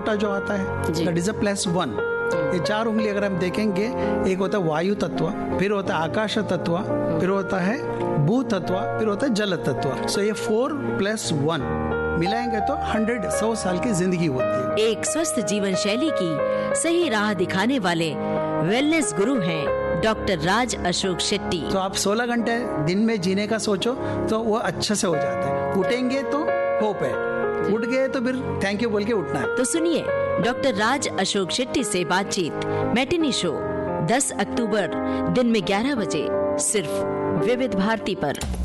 अंगूठा जो आता है, दैट इज अ +1। ये 4 उंगली अगर हम देखेंगे, एक होता है वायु तत्व, फिर होता है आकाश तत्व, फिर होता है भू तत्व, फिर होता है जल तत्व। सो ये 4 + 1 मिलाएंगे तो 100 साल की जिंदगी होती है। एक स्वस्थ जीवन शैली की सही राह दिखाने वाले वेलनेस गुरु हैं डॉक्टर राज अशोक शेट्टी। तो आप 16 घंटे दिन में जीने का सोचो तो वो अच्छे से हो जाता है। उठेंगे तो होप है, उठ गए तो फिर थैंक यू बोल के उठना है। तो सुनिए डॉक्टर राज अशोक शेट्टी से बातचीत मैटिनी शो 10 अक्टूबर दिन में 11 बजे सिर्फ विविध भारती पर।